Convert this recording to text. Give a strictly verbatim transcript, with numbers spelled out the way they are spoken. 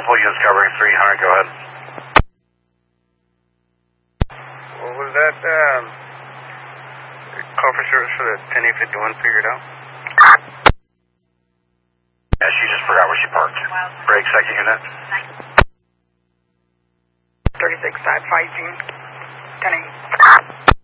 multiple units covering three hundred, go ahead. What was that, um, call for service for the ten eight fifty-one figured out? Yeah, she just forgot where she parked. Break, second unit. thirty-six five five, ten eight.